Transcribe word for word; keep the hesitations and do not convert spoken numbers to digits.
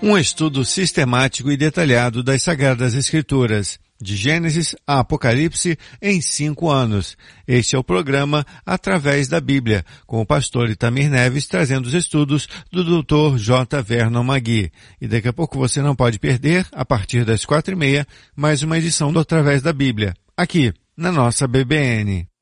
Um estudo sistemático e detalhado das Sagradas Escrituras, de Gênesis a Apocalipse, em cinco anos. Este é o programa Através da Bíblia, com o pastor Itamir Neves trazendo os estudos do doutor J. Vernon Magui. E daqui a pouco você não pode perder, a partir das quatro e meia, mais uma edição do Através da Bíblia, aqui na nossa B B N.